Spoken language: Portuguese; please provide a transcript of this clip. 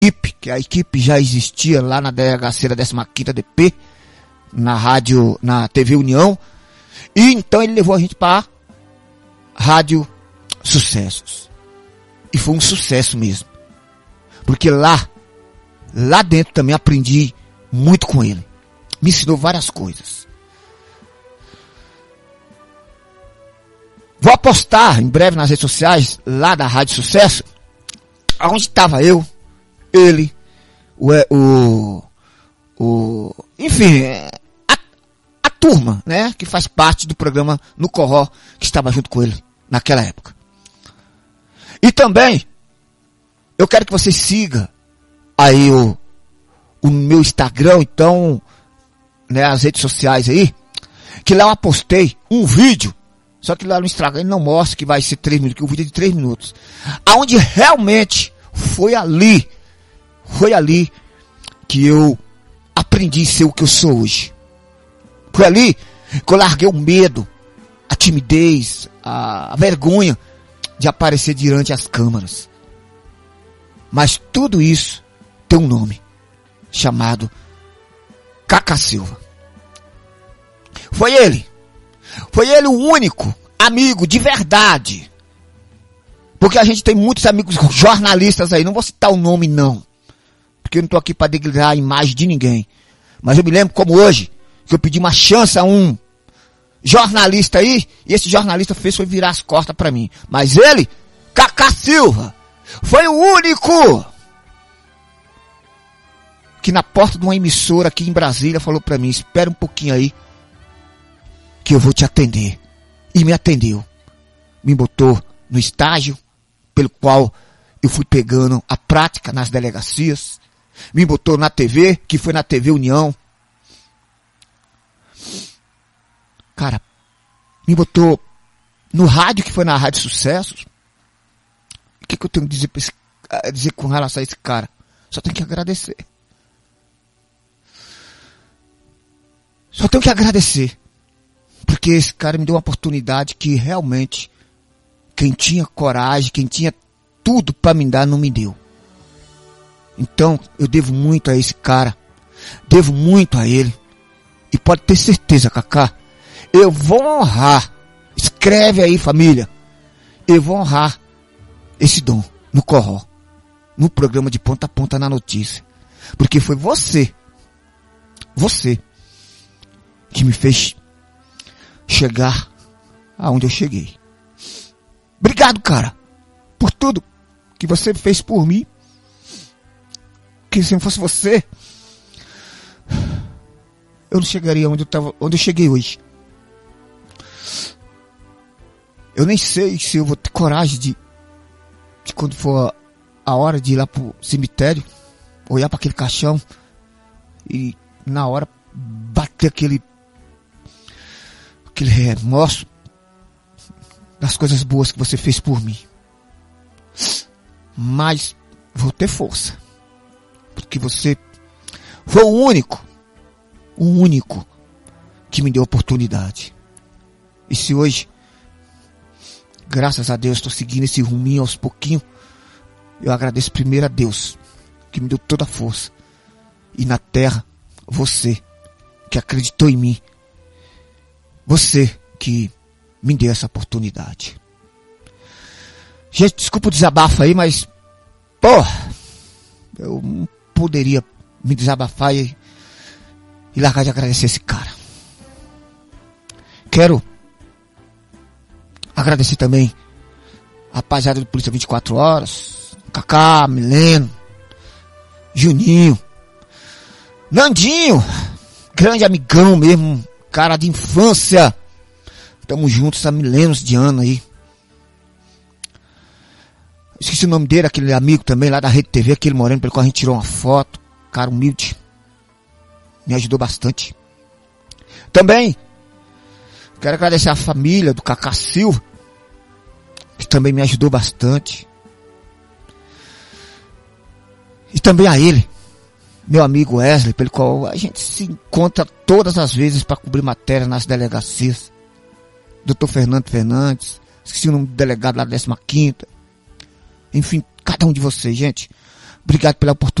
equipe, que a equipe já existia lá na delegacia da 15ª DP, na rádio, na TV União, e então ele levou a gente para Rádio Sucessos. E foi um sucesso mesmo. Porque lá dentro também aprendi muito com ele. Me ensinou várias coisas. Vou postar em breve nas redes sociais, lá da Rádio Sucesso, onde estava eu, ele, enfim, a turma, né, que faz parte do programa No Corró, que estava junto com ele naquela época. E também, eu quero que você siga aí o meu Instagram, então, né, as redes sociais aí, que lá eu postei um vídeo, só que lá no Instagram ele não mostra que vai ser 3 minutos, que o vídeo é de 3 minutos. Aonde realmente foi ali que eu aprendi a ser o que eu sou hoje. Foi ali que eu larguei o medo, a timidez, a vergonha de aparecer diante as câmeras. Mas tudo isso tem um nome, chamado Cacá Silva. Foi ele o único amigo de verdade. Porque a gente tem muitos amigos jornalistas aí, não vou citar o nome não, porque eu não estou aqui para degradar a imagem de ninguém. Mas eu me lembro como hoje, que eu pedi uma chance a um jornalista aí, e esse jornalista foi virar as costas para mim. Mas ele, Cacá Silva, foi o único que na porta de uma emissora aqui em Brasília falou para mim: espera um pouquinho aí, que eu vou te atender. E me atendeu. Me botou no estágio, pelo qual eu fui pegando a prática nas delegacias. Me botou na TV, que foi na TV União. Cara, me botou no rádio, que foi na Rádio Sucessos. O que eu tenho a dizer com relação a esse cara? Só tenho que agradecer. Só tenho que agradecer. Porque esse cara me deu uma oportunidade que realmente quem tinha coragem, quem tinha tudo para me dar, não me deu. Então, eu devo muito a esse cara. Devo muito a ele. E pode ter certeza, Cacá, eu vou honrar. Escreve aí, família. Eu vou honrar esse dom no Corró, no programa de ponta a ponta na notícia. Porque foi você que me fez chegar aonde eu cheguei. Obrigado, cara, por tudo que você fez por mim. Que se não fosse você, eu não chegaria onde eu cheguei hoje. Eu nem sei se eu vou ter coragem de quando for a hora de ir lá pro cemitério, olhar para aquele caixão e na hora bater aquele remorso das coisas boas que você fez por mim. Mas vou ter força, porque você foi o único que me deu oportunidade. E se hoje, graças a Deus, estou seguindo esse ruminho aos pouquinhos, eu agradeço primeiro a Deus, que me deu toda a força. E na terra, você, que acreditou em mim. Você que me deu essa oportunidade. Gente, desculpa o desabafo aí, mas eu não poderia me desabafar e largar de agradecer esse cara. Quero agradecer também a rapaziada do Polícia 24 Horas, Cacá, Mileno, Juninho, Nandinho, grande amigão mesmo, cara de infância. Tamo juntos há milênios de ano aí. Esqueci o nome dele, aquele amigo também lá da Rede TV, aquele moreno pelo qual a gente tirou uma foto. Cara humilde. Me ajudou bastante. Também quero agradecer a família do Cacá Silva, que também me ajudou bastante. E também a ele, meu amigo Wesley, pelo qual a gente se encontra todas as vezes para cobrir matéria nas delegacias. Dr. Fernando Fernandes, esqueci o nome do delegado lá da 15ª. Enfim, cada um de vocês, gente. Obrigado pela oportunidade.